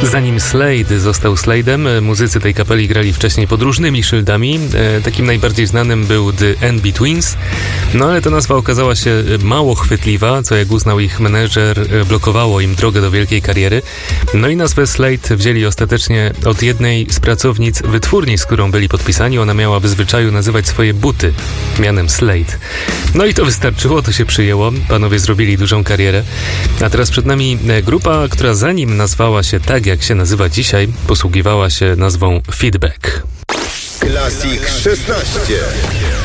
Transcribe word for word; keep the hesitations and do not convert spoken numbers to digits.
Zanim Slade został Slade'em, muzycy tej kapeli grali wcześniej pod różnymi szyldami. E, takim najbardziej znanym był The N B Twins. No ale ta nazwa okazała się mało chwytliwa, co jak uznał ich menedżer, blokowało im drogę do wielkiej kariery. No i nazwę Slade wzięli ostatecznie od jednej z pracownic wytwórni, z którą byli podpisani. Ona miała w zwyczaju nazywać swoje buty mianem Slade. No i to wystarczyło, to się przyjęło. Panowie zrobili dużą karierę. A teraz przed nami grupa, która zanim nazwała się tak, jak się nazywa dzisiaj, posługiwała się nazwą Feedback. Classic szesnaście.